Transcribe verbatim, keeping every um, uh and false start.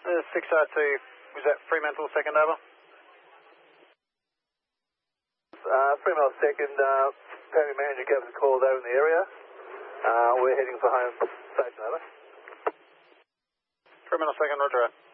Uh, six R two, was that Fremantle second over? Uh, Fremantle second, uh, Pavey manager gave us a call over in the area. Uh, we're heading for home station over. Fremantle second, roger.